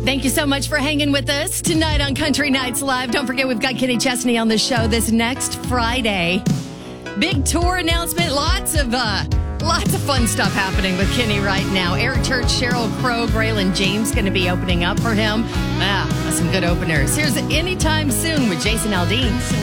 Thank you so much for hanging with us tonight on Country Nights Live. Don't forget, we've got Kenny Chesney on the show this next Friday. Big tour announcement. Lots of fun stuff happening with Kenny right now. Eric Church, Sheryl Crow, Braylon James going to be opening up for him. Some good openers. Here's Anytime Soon with Jason Aldean.